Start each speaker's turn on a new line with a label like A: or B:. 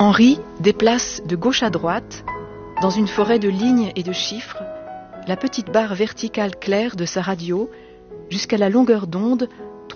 A: Henri déplace de gauche à droite, dans une forêt de lignes et de chiffres, la petite barre verticale claire de sa radio jusqu'à la longueur d'onde